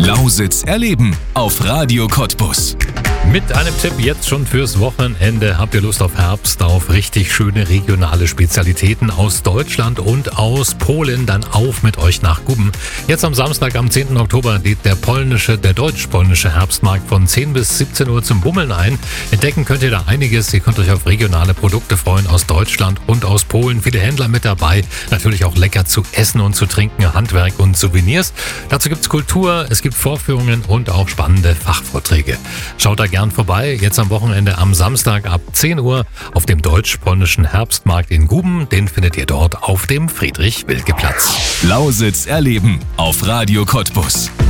Lausitz erleben auf Radio Cottbus. Mit einem Tipp jetzt schon fürs Wochenende. Habt ihr Lust auf Herbst, auf richtig schöne regionale Spezialitäten aus Deutschland und aus Polen? Dann auf mit euch nach Guben. Jetzt am Samstag, am 10. Oktober, lädt der deutsch-polnische Herbstmarkt von 10 bis 17 Uhr zum Bummeln ein. Entdecken könnt ihr da einiges. Ihr könnt euch auf regionale Produkte freuen aus Deutschland und aus Polen. Viele Händler mit dabei. Natürlich auch lecker zu essen und zu trinken, Handwerk und Souvenirs. Dazu gibt's Kultur, es gibt Vorführungen und auch spannende Fachvorträge. Schaut da gern vorbei, jetzt am Wochenende am Samstag ab 10 Uhr auf dem deutsch-polnischen Herbstmarkt in Guben. Den findet ihr dort auf dem Friedrich-Wilke-Platz. Lausitz erleben auf Radio Cottbus.